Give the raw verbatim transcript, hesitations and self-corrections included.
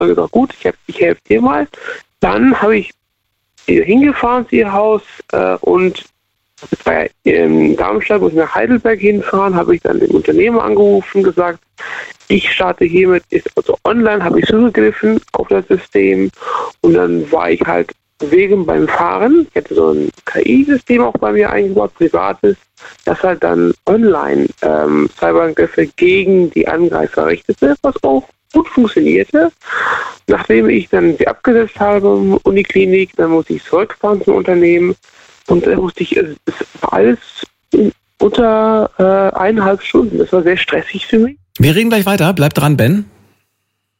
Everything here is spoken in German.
habe gesagt, gut, ich, ich helfe dir mal. Dann habe ich hingefahren zu ihr Haus äh, und das war ja in Darmstadt, muss ich nach Heidelberg hinfahren, habe ich dann dem Unternehmer angerufen, gesagt, ich starte hiermit, ist also online, habe ich zugegriffen auf das System und dann war ich halt wegen beim Fahren, ich hatte so ein K I-System auch bei mir eingebaut, privates, das halt dann online ähm, Cyberangriffe gegen die Angreifer richtete, was auch gut funktionierte. Nachdem ich dann sie abgesetzt habe in der Uniklinik, dann musste ich zurückfahren zum Unternehmen und dann musste ich, es war alles unter äh, eineinhalb Stunden. Das war sehr stressig für mich. Wir reden gleich weiter. Bleib dran, Ben.